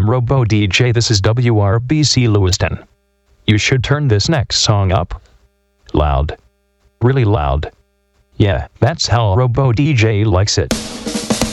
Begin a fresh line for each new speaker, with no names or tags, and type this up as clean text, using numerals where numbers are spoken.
FM Robo DJ. This is WRBC Lewiston. You should turn this next song up. Loud. Really loud. Yeah, that's how Robo DJ likes it.